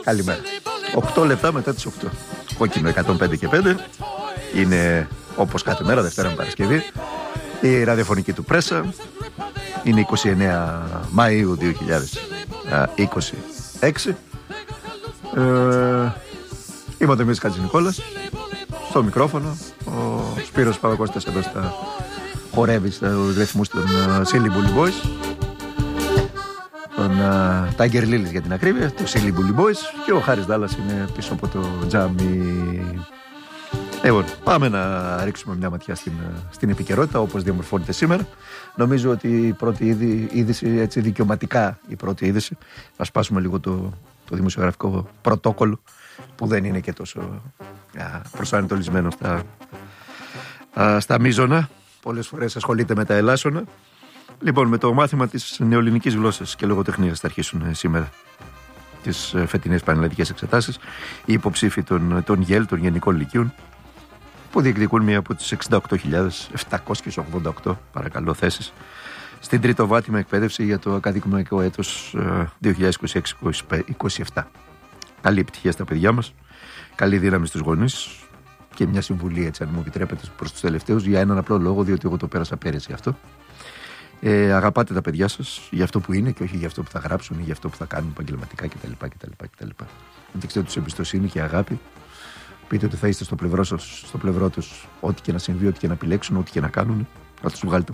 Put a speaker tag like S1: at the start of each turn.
S1: Καλημέρα. 8 λεπτά μετά τις 8. Κόκκινο 105 και 5. Είναι όπως κάθε μέρα, Δευτέρα με Παρασκευή, η ραδιοφωνική του Πρέσα. Είναι 29 Μαΐου 2026. Είμαι ο Δημήτρης Χατζηνικόλας. Στο μικρόφωνο ο Σπύρος Παπακώστας εδώ χορεύει στους ρυθμούς των Silly Bully Boys, τον Tiger Lilies για την ακρίβεια, το Silly Bully Boys, και ο Χάρης Δάλλας είναι πίσω από το τζάμι. Λοιπόν, πάμε να ρίξουμε μια ματιά στην επικαιρότητα όπως διαμορφώνεται σήμερα. Νομίζω ότι η πρώτη είδηση, έτσι δικαιωματικά η πρώτη είδηση, θα σπάσουμε λίγο το δημοσιογραφικό πρωτόκολλο που δεν είναι και τόσο προσανατολισμένο στα μείζωνα. Πολλές φορές ασχολείται με τα ελάσσονα. Λοιπόν, με το μάθημα της νεοελληνικής γλώσσας και λογοτεχνίας θα αρχίσουν σήμερα τις φετινές πανελλαδικές εξετάσεις οι υποψήφοι των ΓΕΛ, των Γενικών Λυκείων, που διεκδικούν μία από τις 68.788 παρακαλώ θέσεις στην τριτοβάθμια εκπαίδευση για το ακαδημαϊκό έτος 2026-2027. Καλή επιτυχία στα παιδιά μας, καλή δύναμη στους γονείς και μια συμβουλή, έτσι, αν μου επιτρέπετε, προς τους τελευταίους, για έναν απλό λόγο, διότι εγώ το πέρασα πέρυσι αυτό. Αγαπάτε τα παιδιά σας για αυτό που είναι και όχι για αυτό που θα γράψουν ή για αυτό που θα κάνουν επαγγελματικά κτλ. Δείξτε τους εμπιστοσύνη και αγάπη. Πείτε ότι θα είστε στο πλευρό τους, ό,τι και να συμβεί, ό,τι και να επιλέξουν, ό,τι και να κάνουν. Να τους βγάλετε